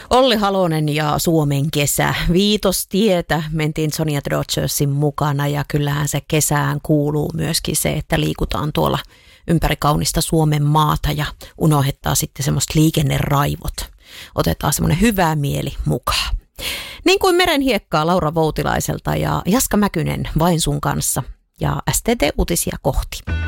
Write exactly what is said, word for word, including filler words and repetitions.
Olli Halonen ja Suomen kesä. Viitostietä mentiin Sonia Dodgersin mukana ja kyllähän se kesään kuuluu myöskin se, että liikutaan tuolla ympäri kaunista Suomen maata ja unohdettaa sitten semmoista liikenneraivot. Otetaan semmoinen hyvä mieli mukaan. Niin kuin merenhiekkaa Laura Voutilaiselta ja Jaska Mäkynen Vain sun kanssa ja S T T-uutisia kohti.